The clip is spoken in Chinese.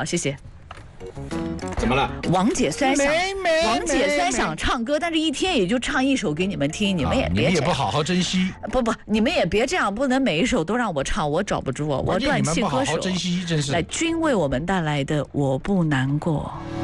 好，谢谢。 怎么了？ 王姐虽然想唱歌，但是一天也就唱一首给你们听，你们也别这样， 你们也不好好珍惜。 不，你们也别这样，不能每一首都让我唱，我找不住，我断气歌手。 你们不好好珍惜，真是。 来，君为我们带来的《我不难过》。